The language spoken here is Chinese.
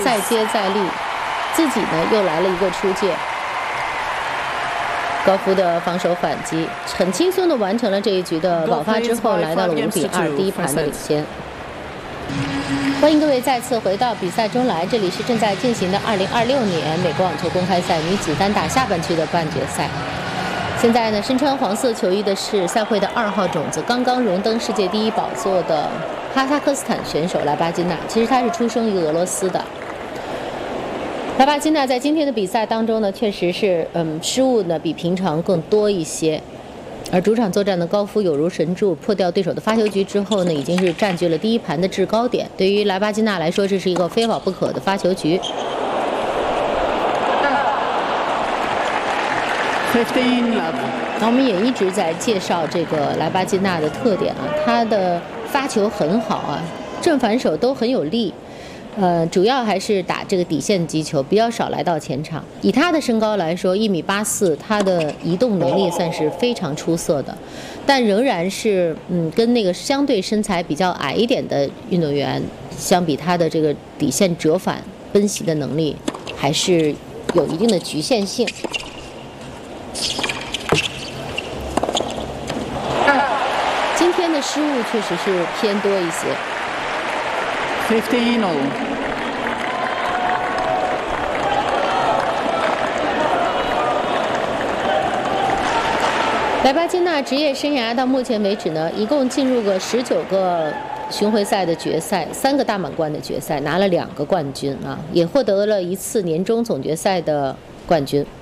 再接再厉，自己呢又来了一个出界。高夫的防守反击，很轻松地完成了这一局的保发之后，来到了5比2第一盘的领先。欢迎各位再次回到比赛中来，这里是正在进行的2026年美国网球公开赛女子单打下半区的半决赛。现在呢，身穿黄色球衣的是赛会的2号种子，刚刚荣登世界第一宝座的哈萨克斯坦选手莱巴金娜。其实她是出生于俄罗斯的。莱巴金娜在今天的比赛当中呢，确实是失误呢比平常更多一些。而主场作战的高夫有如神助，破掉对手的发球局之后呢，已经是占据了第一盘的制高点。对于莱巴金娜来说，这是一个非跑不可的发球局。那我们也一直在介绍这个莱巴金娜的特点啊，她的发球很好啊，正反手都很有力。主要还是打这个底线击球，比较少来到前场。以他的身高来说，1.84米，他的移动能力算是非常出色的，但仍然是跟那个相对身材比较矮一点的运动员相比，他的这个底线折返奔袭的能力还是有一定的局限性。今天的失误确实是偏多一些。 15-all。 莱巴金娜职业生涯到目前为止呢，一共进入过19个巡回赛的决赛，3个大满贯的决赛，拿了2个冠军啊，也获得了1次年终总决赛的冠军。